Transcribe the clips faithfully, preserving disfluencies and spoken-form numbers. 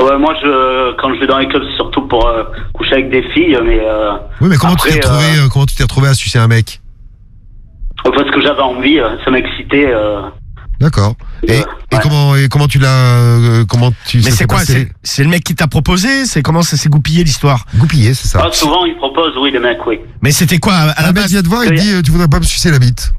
Ouais, moi, je, quand je vais dans les clubs, c'est surtout pour euh, coucher avec des filles, mais. Euh, oui, mais comment après, tu t'es retrouvé, euh, euh, comment tu t'es retrouvé à sucer un mec? Parce que j'avais envie, euh, ça m'excitait. Euh, D'accord. Et, ouais. et comment et comment tu l'as euh, comment tu Mais c'est quoi? C'est, c'est le mec qui t'a proposé? C'est comment ça s'est goupillé l'histoire? Goupillé, c'est ça. Ah, souvent, ils proposent, oui, les mecs, oui. Mais c'était quoi à la un base? mec vient te voir et Oui. dit euh, tu voudrais pas me sucer la bite?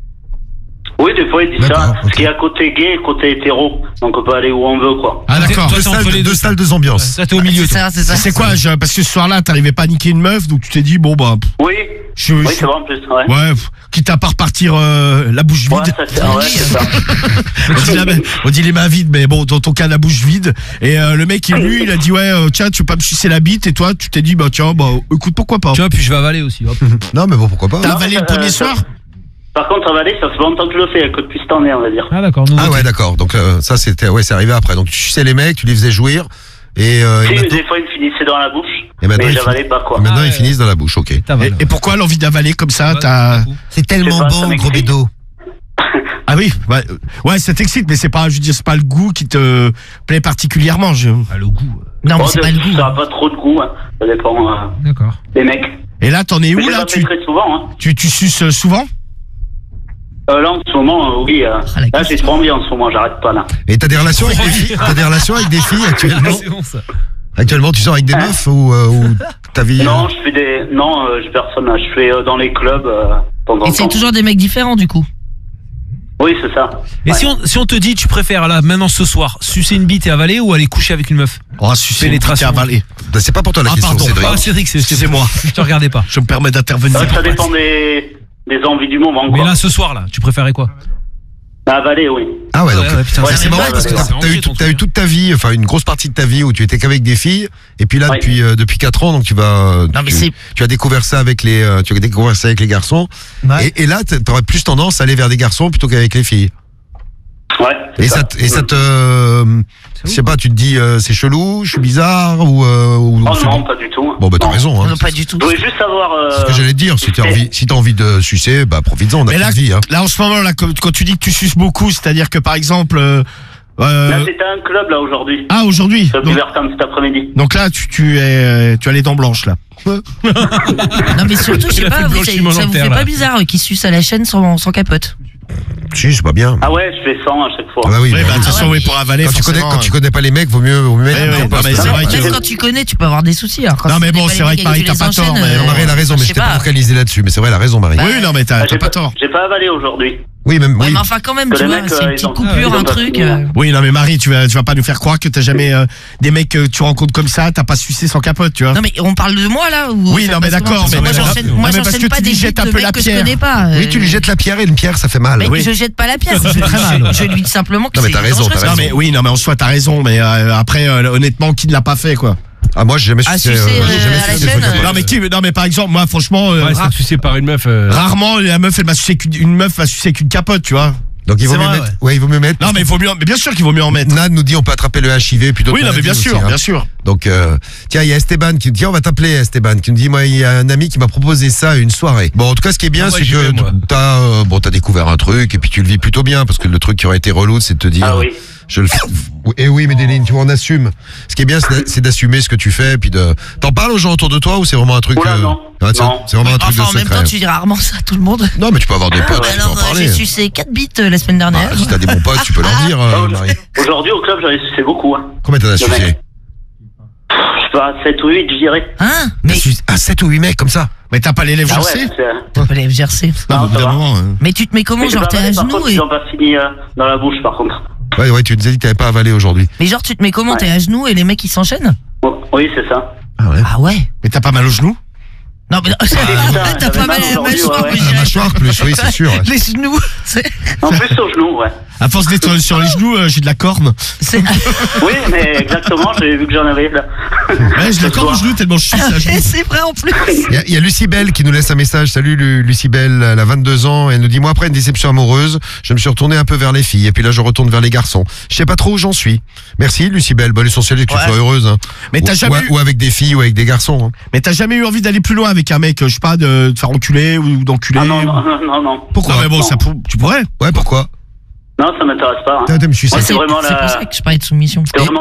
Oui, des fois, ils disent D'accord, ça. ok. Parce qu'il y a côté gay et côté hétéro. Donc, on peut aller où on veut, quoi. Ah d'accord. Toi, Deux t'es entre salles, les deux deux. salles, deux ambiances. Ça, t'es au milieu. C'est toi. ça, c'est ça. C'est quoi? je- Parce que ce soir-là, t'arrivais pas à niquer une meuf, donc tu t'es dit bon bah. pff, Oui, Je, oui, je- c'est vrai en plus, ouais. Ouais, pff, quitte à pas repartir euh, la bouche vide. Ouais, ça, c'est, ouais, c'est ça. on, dit la- on dit les mains vides, mais bon, dans ton cas, la bouche vide. Et euh, le mec, lui, il a dit ouais, euh, tiens, tu veux pas me sucer la bite? Et toi, tu t'es dit bah tiens, bah écoute, pourquoi pas? Tu vois, puis je vais avaler aussi. Hop. Non, mais bon, pourquoi pas. T'as Non, avalé ça- le premier ça- soir? Par contre, avaler, ça fait longtemps que je le fais, que depuis cette année, on va dire. Ah d'accord. Ah ouais, d'accord. Donc euh, ça, c'était, ouais, c'est arrivé après. Donc tu suçais les mecs, tu les faisais jouir. Et, euh, et Si, maintenant, des fois, ils me finissaient dans la bouche, et maintenant, mais ils, j'avalais fin- pas, quoi. et maintenant Ah, ils ouais. finissent dans la bouche, ok. Et, et pourquoi l'envie d'avaler comme ça? T'as... C'est Je sais tellement pas, ça bon, m'excite. gros bédo. Ah oui, ouais, euh, ouais, ça t'excite, mais c'est pas, je veux dire, c'est pas le goût qui te plaît particulièrement. Je... Ah, le goût. Non, mais Bon, c'est pas le goût. ça n'a pas trop de goût, hein. Ça dépend euh, D'accord. des mecs. Et là, t'en es Mais où je là? le Tu, fais très souvent, hein. tu, tu suces euh, souvent? Euh, là, en ce moment, euh, oui. Euh, Ah, la là, j'ai trop envie en ce moment, j'arrête pas, là. Et t'as des relations avec des filles, t'as des relations avec des filles actuellement? C'est bon ça. Actuellement, tu sors avec des Hein meufs ou, euh, ou ta vie? Non, je fais des. Non, euh, je personne, là. Je fais euh, dans les clubs, euh, de temps en Et c'est temps. toujours des mecs différents, du coup. Oui, c'est ça. Et Ouais. si on, si on te dit, tu préfères là, maintenant ce soir, sucer une bite et avaler ou aller coucher avec une meuf? Oh, sucer, Pénétration. avaler. Bah, c'est pas pour toi la Ah, question, pardon. Cédric. Ah, Cédric, c'est, c'est Excusez-moi. Je te regardais pas. Je me permets d'intervenir. Euh, ça dépend des, des envies du moment, Mais quoi. là, ce soir là, tu préférais quoi? Avaler, oui. Ah ouais, donc Ouais, ouais, putain, ça, ouais, c'est mais marrant pas- parce que ouais, t'as, c'est t'as eu, rangé, ton t'as eu truc. toute ta vie, enfin une grosse partie de ta vie où tu étais qu'avec des filles, et puis là Ouais. depuis euh, depuis quatre ans, donc tu vas, Non, mais tu, c'est. tu as découvert ça avec les, euh, tu as découvert ça avec les garçons, Ouais. et, et là t'a- t'aurais plus tendance à aller vers des garçons plutôt qu'avec les filles. Ouais. c'est Et ça, te- et ça te, euh, je sais pas, tu te dis euh, c'est chelou, je suis bizarre ou, euh, ou Oh c'est non, bon. pas du tout. Bon bah t'as Non. raison, hein. Non, pas du tout. Je voulais juste savoir. Euh... C'est ce que j'allais te dire. Si t'as mais- envie, si t'as envie de sucer, bah profites-en, on a Mais là, plus de vie, hein. là, en ce moment, là, quand, quand tu dis que tu suces beaucoup, c'est-à-dire que par exemple. Euh, euh, Là, j'étais à un club, là, aujourd'hui. ah, aujourd'hui. Club Donc, Libertam, cet après-midi. donc là, tu, tu, es, tu as les dents blanches, là. Non, mais surtout, je Il sais a fait pas, le vous, ça, blanchiment ça vous dentaire, fait là. pas bizarre euh, qu'ils sucent à la chaîne sans, sans capote? Si, c'est pas bien. Ah ouais, je fais cent à chaque fois. Ah bah oui. Oui, mais bah, de toute Ah façon, ouais, oui, pour avaler, quand tu connais, forcément, quand tu connais pas les mecs, vaut mieux, vaut mieux mettre Ouais, un ouais, peu non, mais à- c'est Non, vrai mais que. Même quand tu connais, tu peux avoir des soucis. Alors, quand Non, tu mais connais bon, pas c'est les vrai mecs que Marie, et tu t'as les pas tort, enchaînes, mais euh, Marie, elle a raison, mais je sais j'étais pas. pas focalisé là-dessus, mais c'est vrai, elle a raison, Marie. Bah, Oui, non, mais t'as, Ah, t'as j'ai pas tort. J'ai pas avalé aujourd'hui. Oui, même, Ouais, oui. mais enfin, quand même, Que tu les vois, mecs, c'est euh, une ils petite ont- coupure, ils ont un pas truc. fini, euh, Oui, non, mais Marie, tu vas, tu vas pas nous faire croire que t'as jamais euh, des mecs que tu rencontres comme ça, t'as pas sucé sans capote, tu vois. Non, mais on parle de moi, là ou Oui, non, mais parce que d'accord, moi, mais- moi, mais- j'enchaîne mais- moi, mais parce j'enchaîne que pas tu des lui bites jettes un de peu mecs la que je pierre. connais pas. Oui, euh, tu lui jettes la pierre et une pierre, ça fait mal. Mais Oui. je jette pas la pierre, je, très mal. je lui dis simplement que Non, mais c'est t'as raison, dangereux, t'as ça. Non, mais oui, non, mais en soi, t'as raison, mais euh, après, euh, honnêtement, qui ne l'a pas fait, quoi. Ah, moi, j'ai jamais Ah, sucé. sucer, euh, j'ai euh, jamais à la sucé chaîne, sans capote. euh, Non, mais qui, non, mais par exemple, moi, franchement, euh, Ouais, ra- ça tu sais par une meuf. euh, rarement, la meuf, elle m'a sucé qu'une, une meuf m'a sucé qu'une capote, tu vois. Donc il vaut C'est mieux vrai, mettre. Ouais, il vaut mieux mettre. Non, mais il faut mieux, mais bien sûr qu'il vaut mieux en mettre. Nad nous dit on peut attraper le H I V plutôt. Oui, non, mais bien sûr, bien sûr. Donc, euh, tiens, il y a Esteban qui tiens, on va t'appeler Esteban, qui me dit, moi, il y a un ami qui m'a proposé ça à une soirée. Bon, en tout cas, ce qui est bien, Ah, moi, c'est j'y que vais, moi. t'as, euh, bon, t'as découvert un truc et puis tu le vis plutôt bien, parce que le truc qui aurait été relou, c'est de te dire, Ah oui. je le fais. Eh oui, Medellin, tu vois, on assume. Ce qui est bien, c'est c'est d'assumer ce que tu fais, puis de. T'en parles aux gens autour de toi ou c'est vraiment un truc. Oula, non. ah, c'est Non. c'est vraiment un truc Enfin, de en même secret. temps, tu dis rarement ça à tout le monde. Non, mais tu peux avoir des potes, Bah tu peux alors, en euh, parler. j'ai sucé quatre bites euh, la semaine dernière. Ah, si t'as des bons potes, tu peux leur dire, euh, Marie. Aujourd'hui, au club, j'en ai sucé beaucoup. Hein. Combien t'en as Le sucé? mec. Je sais pas, sept ou huit, je dirais. Hein? T'as Mais sucé- Ah, sept ou huit mecs comme ça. Mais t'as pas les lèvres Ah gercées? ouais, c'est... t'as pas les F G R C. Non, Non, au bout ça d'un va. moment, hein. Mais tu te mets comment? Mais j'ai Genre, pas t'es à avalé, par genoux contre, et. ils ont pas fini euh, dans la bouche, par contre. Ouais, ouais, tu nous as dit que t'avais pas avalé aujourd'hui. Mais genre, tu te mets comment? Ouais. T'es à genoux et les mecs ils s'enchaînent? Oh, oui, c'est ça. Ah ouais. Ah ouais? Mais t'as pas mal aux genoux? Non, mais non, putain, t'as pas j'avais mal pas à la entendu, mâchoire, ouais. moi, je La dirais. mâchoire plus, oui, c'est sûr. Les genoux. C'est. En plus, au genou, ouais. À force d'être sur les genoux, euh, j'ai de la corne. c'est- Oui, mais exactement, j'ai vu que j'en avais là. Ouais, j'ai de la corne aux genoux tellement je suis à genoux. C'est vrai en plus. Il y a, il y a Lucie Belle qui nous laisse un message. Salut Lu- Lucie Belle, elle a vingt-deux ans. Elle nous dit, moi après une déception amoureuse, je me suis retourné un peu vers les filles. Et puis là, je retourne vers les garçons. Je sais pas trop où j'en suis. Merci Lucie Belle. Bon, l'essentiel est que tu Ouais. sois heureuse. Hein. Mais t'as ou, jamais ou- eu- ou avec des filles ou avec des garçons. Hein. Mais t'as jamais eu envie d'aller plus loin avec un mec, je sais pas, de te faire enculer ou d'enculer? Ah non, non, non, non, non. Pourquoi? Non, Mais bon, non. ça pour- tu pourrais. Ouais, pourquoi? Non, ça m'intéresse pas. Hein. T'as- t'as me sucer. Ouais, C'est vraiment c'est la- pour ça que je parlais de soumission. C'est vraiment